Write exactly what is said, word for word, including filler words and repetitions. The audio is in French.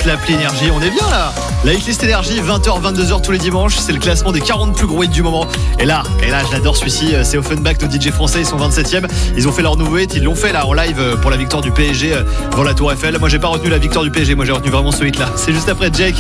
l'appli Énergie, on est bien là. La hitlist Énergie, vingt heures, vingt-deux heures tous les dimanches, c'est le classement des quarante plus gros hits du moment. Et là, et là, je l'adore celui-ci, c'est Offenbach, nos D J français, ils sont vingt-septième. Ils ont fait leur nouveau hit, ils l'ont fait là en live pour la victoire du P S G devant la Tour Eiffel. Moi j'ai pas retenu la victoire du P S G, moi j'ai retenu vraiment ce hit là. C'est juste après Jake.